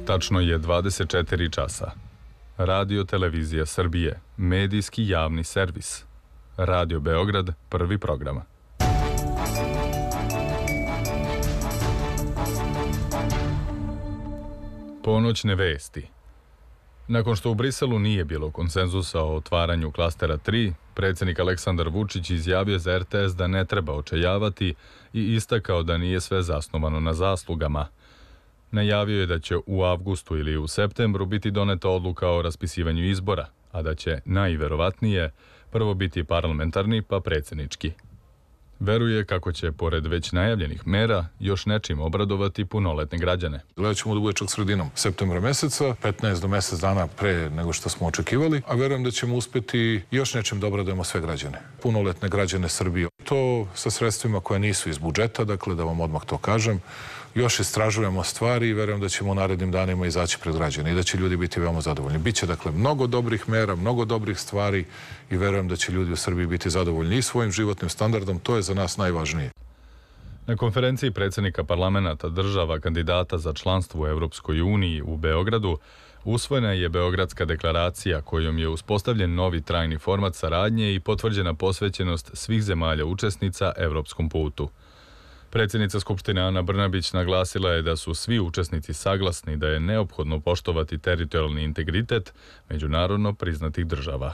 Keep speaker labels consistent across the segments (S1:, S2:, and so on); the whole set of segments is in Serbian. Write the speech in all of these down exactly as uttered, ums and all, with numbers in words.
S1: Tačno je dvadeset četiri časa. Radio Televizija Srbije, medijski javni servis. Radio Beograd, prvi program. Ponoćne vesti. Nakon što u Briselu nije bilo konsenzusa o otvaranju klastera tri, predsjednik Aleksandar Vučić izjavio za R T S da ne treba očajavati i istakao da nije sve zasnovano na zaslugama. Najavio je da će u avgustu ili u septembru biti doneta odluka o raspisivanju izbora, a da će, najverovatnije, prvo biti parlamentarni pa predsjednički. Veruje kako će, pored već najavljenih mera, još nečim obradovati punoletne građane.
S2: Gledat ćemo da bude čak sredinom septembra meseca, petnaest do mesec dana pre nego što smo očekivali, a verujem da ćemo uspeti još nečim da obradujemo sve građane. Punoletne građane Srbije. To sa sredstvima koje nisu iz budžeta, dakle da vam odmah to kažem, još istražujemo stvari i verujem da ćemo u narednim danima izaći pred građane i da će ljudi biti veoma zadovoljni. Biće dakle mnogo dobrih mera, mnogo dobrih stvari i verujem da će ljudi u Srbiji biti zadovoljni i svojim životnim standardom, to je za nas najvažnije.
S1: Na konferenciji predsjednika parlamenta država kandidata za članstvo u Evropskoj uniji u Beogradu usvojena je Beogradska deklaracija kojom je uspostavljen novi trajni format saradnje i potvrđena posvećenost svih zemalja učesnica evropskom putu. Predsjednica Skupštine Ana Brnabić naglasila je da su svi učesnici saglasni da je neophodno poštovati teritorijalni integritet međunarodno priznatih država.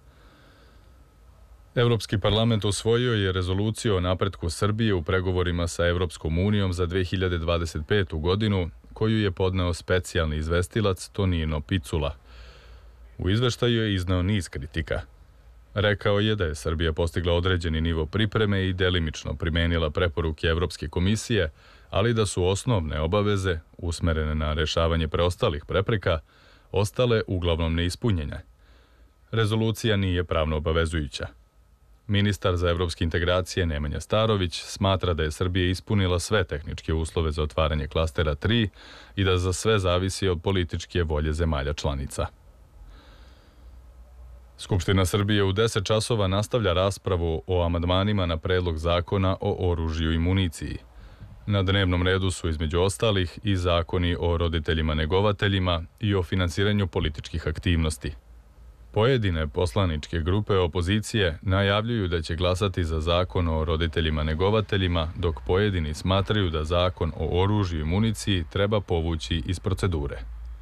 S1: Evropski parlament usvojio je rezoluciju o napretku Srbije u pregovorima sa Evropskom unijom za dve hiljade dvadeset petu. godinu, koju je podneo specijalni izvestilac Tonino Picula. U izveštaju je izneo niz kritika. Rekao je da je Srbija postigla određeni nivo pripreme i delimično primenila preporuke Evropske komisije, ali da su osnovne obaveze, usmerene na rešavanje preostalih prepreka, ostale uglavnom neispunjene. Rezolucija nije pravno obavezujuća. Ministar za evropske integracije Nemanja Starović smatra da je Srbija ispunila sve tehničke uslove za otvaranje klastera tri i da za sve zavisi od političke volje zemalja članica. Skupština Srbije u deset časova nastavlja raspravu o amandmanima na predlog zakona o oružju i municiji. Na dnevnom redu su između ostalih i zakoni o roditeljima negovateljima i o finansiranju političkih aktivnosti. Pojedine poslaničke grupe opozicije najavljuju da će glasati za zakon o roditeljima negovateljima, dok pojedini smatraju da zakon o oružju i municiji treba povući iz procedure.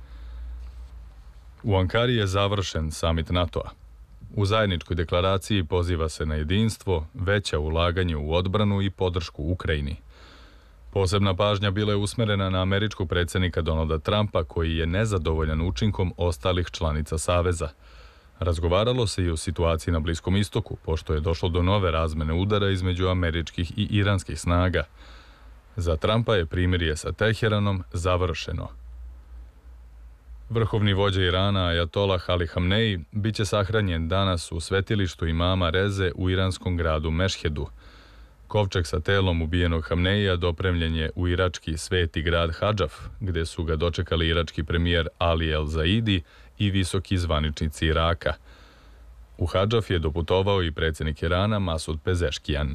S1: U Ankari je završen samit NATO-a. U zajedničkoj deklaraciji poziva se na jedinstvo, veća ulaganje u odbranu i podršku Ukrajini. Posebna pažnja bila je usmerena na američkog predsjednika Donalda Trumpa, koji je nezadovoljan učinkom ostalih članica Saveza. Razgovaralo se i o situaciji na Bliskom istoku, pošto je došlo do nove razmene udara između američkih i iranskih snaga. Za Trumpa je primirje sa Teheranom završeno. Vrhovni vođa Irana Ajatolah Ali Hamneji bit će sahranjen danas u svetilištu imama Reze u iranskom gradu Mešhedu. Kovčeg sa telom ubijenog Hamneija dopremljen je u irački sveti grad Hadžaf, gde su ga dočekali irački premijer Ali El Zaidi i visoki zvaničnici Iraka. U Hadžaf je doputovao i predsjednik Irana Masud Pezeškijan.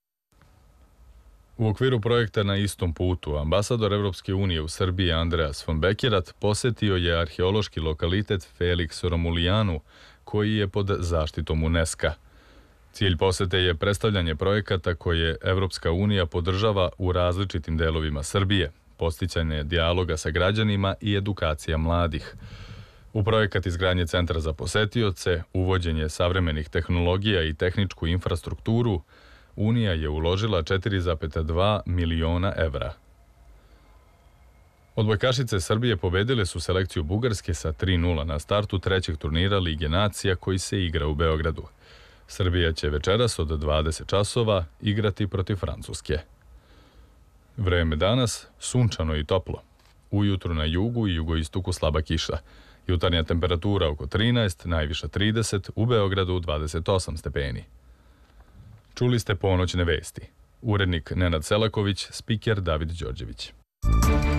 S1: U okviru projekta Na istom putu, ambasador Evropske unije u Srbiji Andreas von Bekerat posjetio je arheološki lokalitet Felix Romulijanu, koji je pod zaštitom UNESCO-a. Cilj posete je predstavljanje projekata koje Evropska unija podržava u različitim delovima Srbije, podsticanje dijaloga sa građanima i edukacija mladih. U projekat izgradnje centra za posetioce, uvođenje savremenih tehnologija i tehničku infrastrukturu, Unija je uložila četiri zarez dva miliona evra. Odbojkašice Srbije pobedile su selekciju Bugarske sa tri nula na startu trećeg turnira Lige nacija koji se igra u Beogradu. Srbija će večeras od dvadeset časova igrati protiv Francuske. Vreme danas sunčano i toplo. Ujutru na jugu i jugoistoku slaba kiša. Jutarnja temperatura oko trinaest, najviša trideset, u Beogradu dvadeset osam stepeni. Čuli ste ponoćne vesti. Urednik Nenad Selaković, spiker David Đorđević.